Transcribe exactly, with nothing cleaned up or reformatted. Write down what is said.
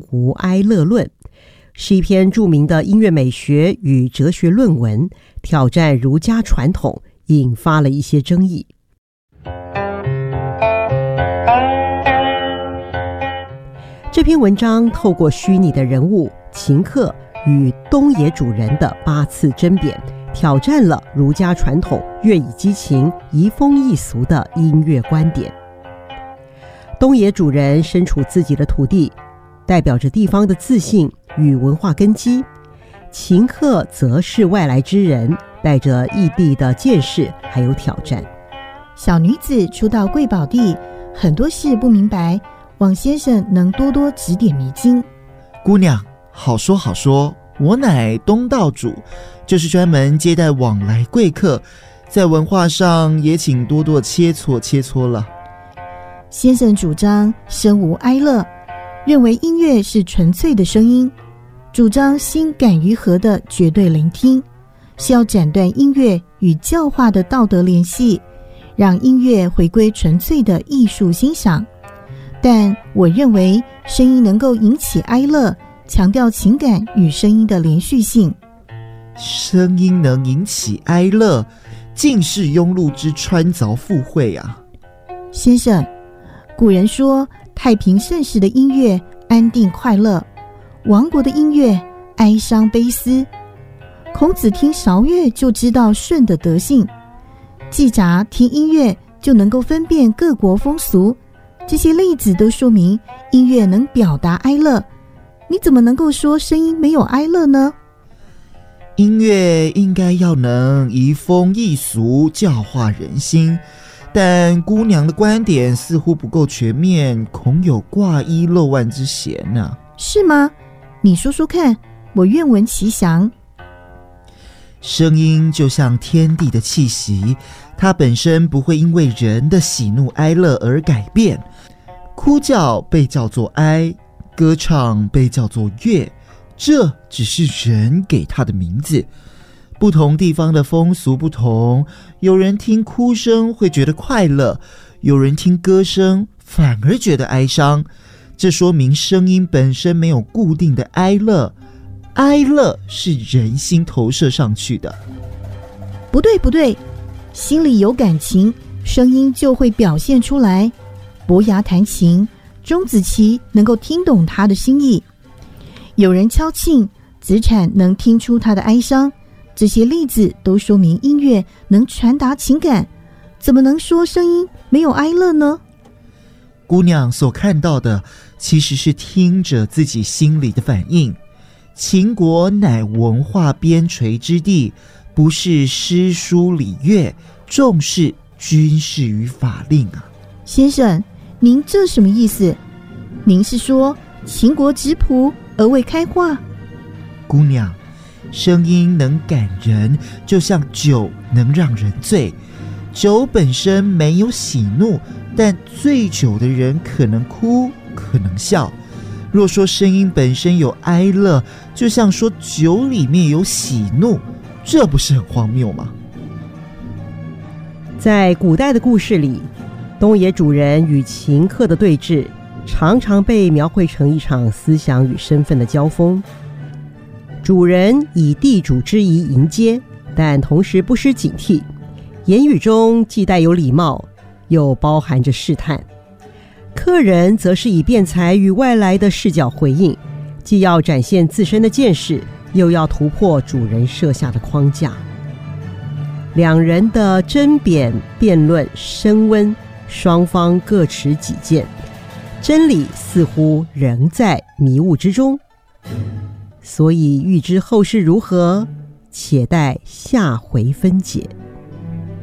无哀乐论》，是一篇著名的音乐美学与哲学论文，挑战儒家传统，引发了一些争议。这篇文章透过虚拟的人物秦克与东野主人的八次争辩，挑战了儒家传统乐以激情、移风易俗的音乐观点。东野主人身处自己的土地，代表着地方的自信与文化根基；秦克则是外来之人，带着异地的见识还有挑战。 小女子初到贵宝地，很多事不明白，王先生能多多指点迷津。 姑娘，好说好说，我乃东道主，就是专门接待往来贵客，在文化上也请多多切磋切磋了。 先生主张生无哀乐，认为音乐是纯粹的声音，主张心感于和的绝对聆听，是要斩断音乐与教化的道德联系，让音乐回归纯粹的艺术欣赏。但我认为声音能够引起哀乐，强调情感与声音的连续性。 声音能引起哀乐，尽是庸碌之穿凿附会啊！ 先生，古人说太平盛世的音乐安定快乐，亡国的音乐哀伤悲思。孔子听韶乐就知道舜的德性，季札听音乐就能够分辨各国风俗。这些例子都说明音乐能表达哀乐，你怎么能够说声音没有哀乐呢？ 音乐应该要能移风易俗，教化人心，但姑娘的观点似乎不够全面，恐有挂一漏万之嫌啊。 是吗？你说说看，我愿闻其详。 声音就像天地的气息，它本身不会因为人的喜怒哀乐而改变。哭叫被叫做哀，歌唱被叫做乐，这只是人给它的名字。不同地方的风俗不同，有人听哭声会觉得快乐，有人听歌声反而觉得哀伤。这说明声音本身没有固定的哀乐，哀乐是人心投射上去的。 不对不对，心里有感情，声音就会表现出来。伯牙弹琴，钟子期能够听懂他的心意；有人敲磬，子产能听出他的哀伤。这些例子都说明音乐能传达情感，怎么能说声音没有哀乐呢？ 姑娘所看到的其实是听着自己心里的反应。秦国乃文化边陲之地，不是诗书礼乐，重视军事与法令啊。 先生，您这什么意思？您是说秦国质朴而未开化？ 姑娘，声音能感人，就像酒能让人醉。酒本身没有喜怒，但醉酒的人可能哭，可能笑。若说声音本身有哀乐，就像说酒里面有喜怒，这不是很荒谬吗？ 在古代的故事里，东野主人与秦克的对峙，常常被描绘成一场思想与身份的交锋。主人以地主之谊迎接，但同时不失警惕，言语中既带有礼貌，又包含着试探。客人则是以辩才与外来的视角回应，既要展现自身的见识，又要突破主人设下的框架。两人的争辩辩论升温，双方各持己见，真理似乎仍在迷雾之中。所以欲知后事如何，且待下回分解。